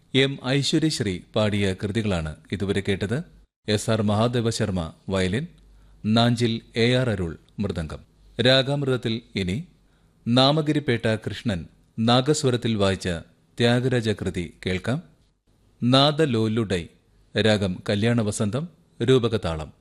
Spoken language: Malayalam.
എം ഐശ്വര്യശ്രീ പാടിയ കൃതികളാണ് ഇതുവരെ കേട്ടത്. SR Mahadeva Sharma violin, Nanjil AR അരുൾ മൃദംഗം. രാഗാമൃതത്തിൽ ഇനി നാമഗിരിപ്പേട്ട കൃഷ്ണൻ നാഗസ്വരത്തിൽ വായിച്ച ത്യാഗരാജകൃതി കേൾക്കാം. നാദലോലുഡൈ, രാഗം കല്യാണവസന്തം, രൂപകതാളം.